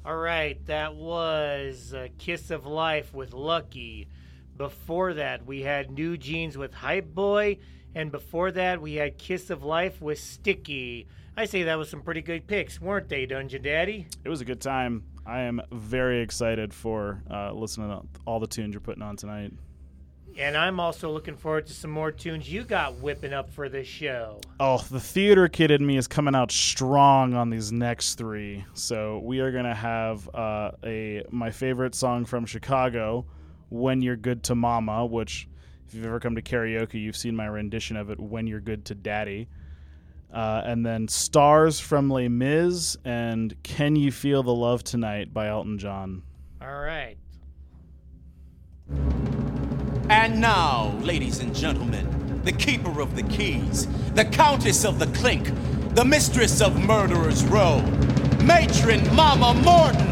All right, that was Kiss of Life with Lucky. Before that, we had New Jeans with Hype Boy. And before that, we had Kiss of Life with Sticky. I say that was some pretty good picks, weren't they, Dungeon Daddy? It was a good time. I am very excited for listening to all the tunes you're putting on tonight. And I'm also looking forward to some more tunes you got whipping up for this show. Oh, the theater kid in me is coming out strong on these next three. So we are going to have my favorite song from Chicago, When You're Good to Mama, which if you've ever come to karaoke, you've seen my rendition of it, When You're Good to Daddy. And then Stars from Les Mis and Can You Feel the Love Tonight by Elton John. All right. And now, ladies and gentlemen, the keeper of the keys, the countess of the clink, the mistress of Murderers Row, Matron Mama Morton.